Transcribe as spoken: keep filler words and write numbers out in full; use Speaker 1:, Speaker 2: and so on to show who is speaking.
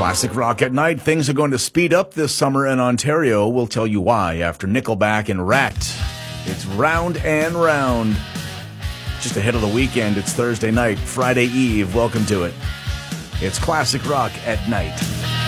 Speaker 1: Classic rock at night. Things are going to speed up this summer in Ontario. We'll tell you why after Nickelback and Rat. It's Round and Round. Just ahead of the weekend. It's Thursday night, Friday Eve. Welcome to it. It's Classic Rock at Night.